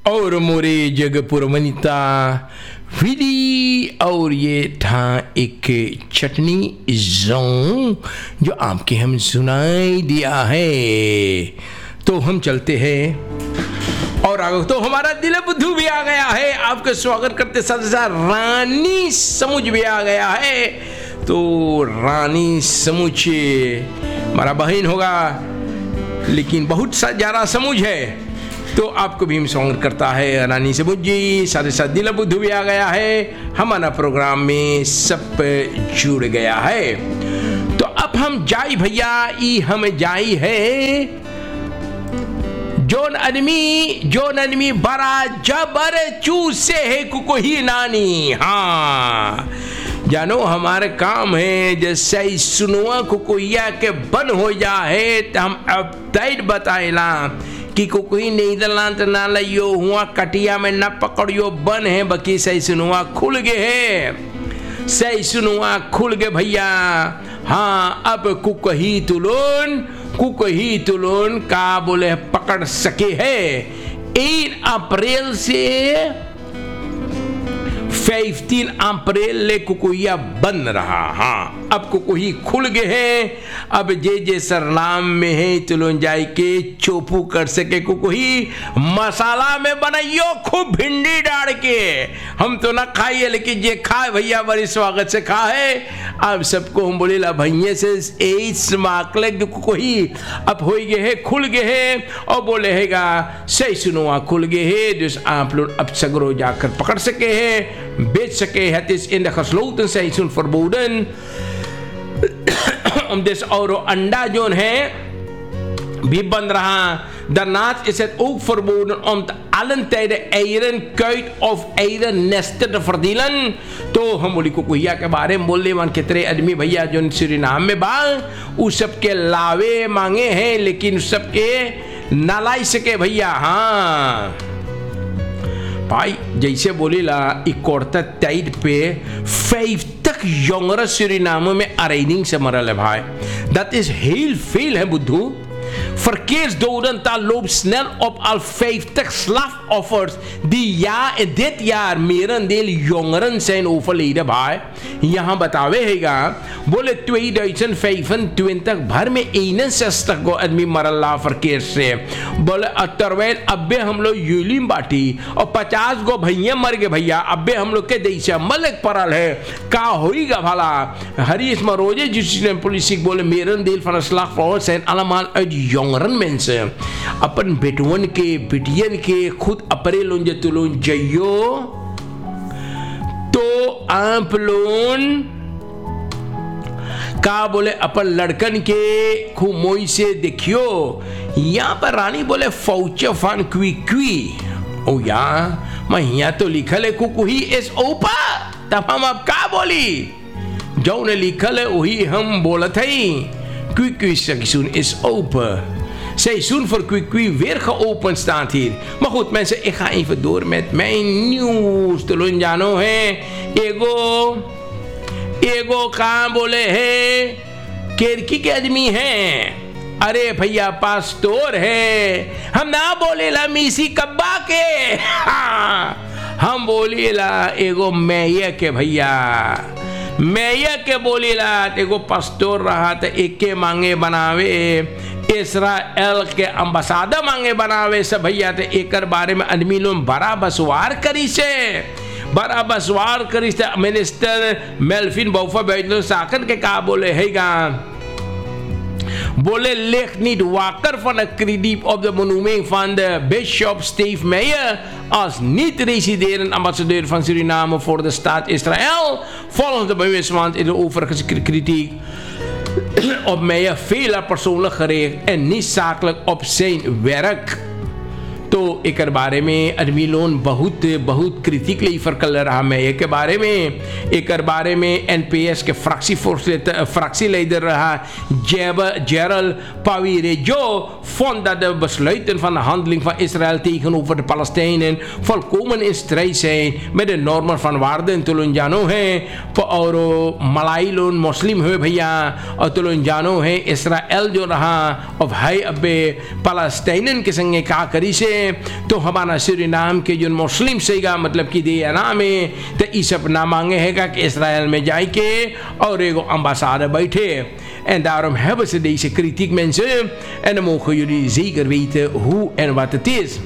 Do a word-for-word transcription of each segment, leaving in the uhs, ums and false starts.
और मोरे जगपुर वनिता विधि और ये था एक चटनी जों जो आपके हम सुनाई दिया है। तो हम चलते हैं और आगे तो हमारा दिल बुद्धू भी आ गया है आपका स्वागत करते साथ साथ रानी समुझ भी आ गया है। तो रानी समुझ हमारा बहन होगा लेकिन बहुत सा ज़्यादा समुझ है तो आपको भी हम स्वागत करता है रानी समुझ जी। साथ ही साथ दिल बुद्धू भी आ गया है हमारा प्रोग्राम में सब जुड़ गया है। तो अब हम जाई भैया ई हम जाई है जोन आदमी जोन आदमी बड़ा जबर चूसे है कुकोही नानी। हाँ जानो हमारे काम है जैसे ही सुनुआ कुकोहिया के बन हो जाए तो हम अपडेट बताएला कि कोई नहीं दलान तो ना लियो हुआ कटिया में न पकड़ियो बन है बाकी सही सुनुआ खुल गए है सही सुनुआ खुल गए भैया। हाँ अब कुकही तुलोन कुकही तुलोन का बोले पकड़ सके है। एक अप्रैल से पंद्रह अप्रैल ले कुकुहिया बंद रहा। हाँ अब कुकुही खुल गए हैं अब जे जे सरनाम में है तुलों जाए के चोपू कर सके कुकुही मसाला में बनाइयो खूब भिंडी डाल के। हम तो ना खाइए लेकिन जे खाए भैया बड़ी स्वागत से खाए। अब सबको हम बोले ला भैया से एस माकले कुकुही अब हो गए है खुल गए है और बोले हैगा सही सुनुआ खुल गए है जिस आप लोग अब सगरो जाकर पकड़ सके है बेच सके। Het is in de gesloten seizoen verboden om dus euro अंडा जोन है भी बन रहा। Daarnaast is het ook verboden om te allen tijden eieren, kuit of eierennesten te verdelen। तो हम बोली कुकुहिया के बारे में बोले मान कितने आदमी भैया जो सूरीनाम में बाल उस सबके लावे मांगे हैं लेकिन उस सबके ना लाई सके भैया। हाँ भाई जैसे बोली ला इकोरता टाइट पे vijftig jongeren Suriname में अरेनिंग से मरल है भाई। Dat is heel veel है बुद्धू। Verkeersdoden loopt snel op al vijftig slachtoffers die ja in dit jaar merendeel jongeren zijn overleden भाई। यहाँ बतावे हैगा बोले tweeduizend vijfentwintig भर में eenenzestig गो आदमी मरला verkeer से बोले terwijl अब्बे हम लोग यूलिम बाटी और पचास गो भैया मर गए भैया अब्बे हम लोग के देश मलक परल है का होईगा भला हरीश मरोजे जिसने पुलिस बोले merendeel van de slachtoffers zijn allemaal uit jongeren mensen अपन बेटवन के बिटियन के खुद अपरे लोन तुलोन जइयो तो आप लोन का बोले अपन लड़कन के खूब मोई से देखियो। यहाँ पर रानी बोले फौचे फान क्वी क्वी ओ या मैं यहाँ तो लिखल है कुकुही इस ओपा तब हम अब का बोली जो ने लिखल है वही हम बोलत है क्वी क्वी seizoen is open। Seizoen voor Kwikwi weer geopend staat hier. Maar goed mensen, ik ga even door met mijn nieuws. तो लोग जानो है एगो एगो काम बोले है केरकी के आदमी है। अरे भैया पास्टोर है हम ना बोले ला मीसी कब्बा के हाँ, हम बोले ला एगो मैया के भैया मैया के बोले ला एगो पास्टोर रहा तो एक के मांगे बनावे इसराइल के अम्बासाडर मांगे बनावे सब भैया तो एकर बारे में आदमी लोग बड़ा बसवार करी से बड़ा बसवार करी से मिनिस्टर मेल्फिन बोफा बैठलो साकन के का बोले हैगा बोले ligt niet wakker van het krediet op de benoeming van de bisschop Steve Meijer als niet-residerend ambassadeur van Suriname voor de staat Israël. Volgens de bewustwand in de overige kritiek op Meijer veel persoonlijk gericht en niet zakelijk op zijn werk। तो एक बारे में आदमी loan बहुत बहुत critic लेकर कर रहा मैं के बारे में एक बारे में एनपीएस के फ्रैक्सी फोर्स फ्रैक्सी लीडर रहा जेब जेरल पावीरे जो vond dat de besluiten van de handeling van Israël tegenover de Palestijnen volkomen in strijd zijn met de normen van waarde en तुलन जानो है और मलाई लोन मुस्लिम है भैया और तुलन जानो है इसराइल जो रहा और भाई अबे पलस्तीन के संगे का करी से तो हमारा सूरीनाम के जो मुस्लिम सेगा मतलब कि दे नाम है तो ये सब ना मांगे हैगा कि इसराइल में जाए के और एगो अम्बासाडर बैठे en daarom hebben ze deze kritiek mensen en dan mogen jullie zeker weten hoe en wat het is.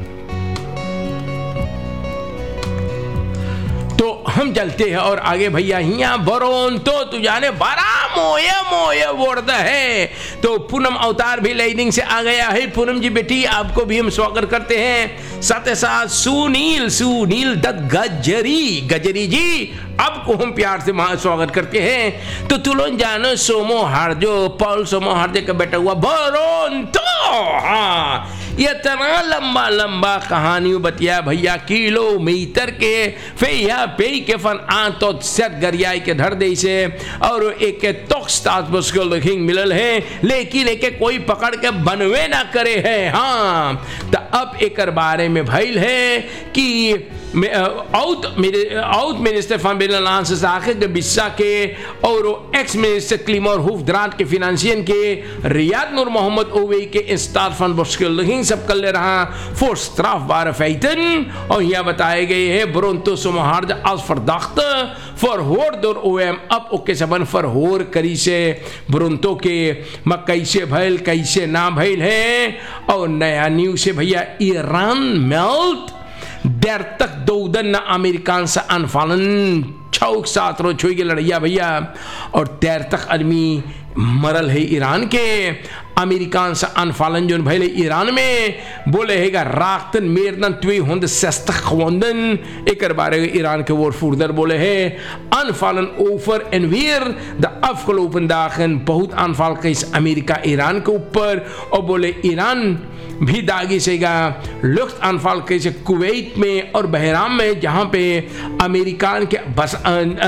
हम चलते हैं और आगे भैया हिया बरोन तो तू जाने बड़ा मोये मोये वर्द है। तो पूनम अवतार भी लाइनिंग से आ गया है। पूनम जी बेटी आपको भी हम स्वागत करते हैं। साथ ही साथ सुनील सुनील दत्त गजरी गजरी जी आपको हम प्यार से स्वागत करते हैं। तो तुलन जानो सोमो हार्जो पॉल सोमो हार्जो का बेटा हुआ बरोन तो हाँ ये इतना लंबा लंबा कहानी बतिया भैया किलोमीटर के फेया पे के फन आ तो सेट गरियाई के धर दे से और एक के तोक स्टार्ट मुश्किल लिखिंग मिलल है लेकिन एक कोई पकड़ के बनवे ना करे है। हाँ तो अब एक बारे में भइल है कि out out minister van Binnenlandse Zaken de बिस्सा के और एक्स मिनिस्टर क्लीमर होफdraad के फिनेंशियन के रियाद नूर मोहम्मद ओवे के in staat van beschuldiging सब कर ले रहा voor strafbare feiten और यहाँ बताए गए हैं Bronto Somoharde als verdachte verhoord door O M अब ओके सबन verhoor करी से Bronto के म कैसे भइल कैसे ना भइल है। और नया न्यूज़ से भैया Iran meldt dertig doden na Amerikaanse aanvallen चौक सात रोज छुई के लड़ैया भैया और dertig आदमी मरल है ईरान के अमेरिकान से अनफालन जो भले ईरान में बोले हैगा राख्तन मेरदन tweehonderdzestig gewonden एक बारे ईरान के woordvoerder बोले है अनफालन over en weer de afgelopen dagen बहुत aanval is Amerika ईरान के ऊपर और बोले ईरान भी दागी सेगा लुफ्त अनफाल कैसे कुवैत में और बहराम में जहाँ पे अमेरिकान के बस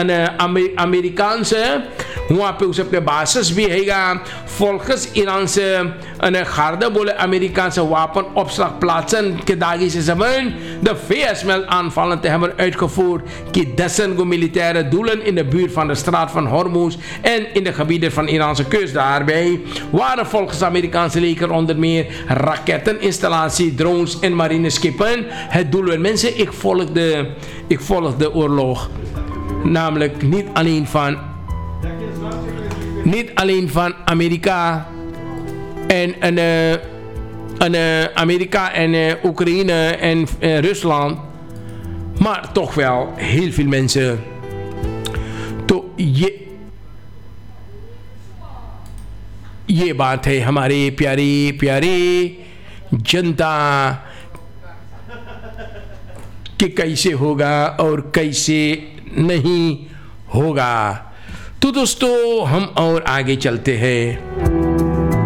अमेरिकान से वहाँ पे उस अपने बासस भी हैगा फोल्कस ईरान से अने खारदा बोले अमेरिका से wapen opslag plaatsen के दागी से सबन de V S meldt aanvallen te hebben uitgevoerd die duizenden militaire doelen in de buurt van de straat van Hormuz en in de gebieden van Iraanse kust. Daarbij waren volgens Amerikaanse leger onder meer raketteninstallatie, drones en marineschepen het doel. En mensen, ik volg de, ik volg de oorlog namelijk niet alleen van niet alleen van Amerika en, en, uh, en uh, Amerika en uh, Oekraïne en uh, Rusland, maar toch wel heel veel mensen. तो ये ये बात है हमारे प्यारे प्यारे जनता कि कैसे होगा और कैसे नहीं होगा। तो दोस्तों हम और आगे चलते हैं।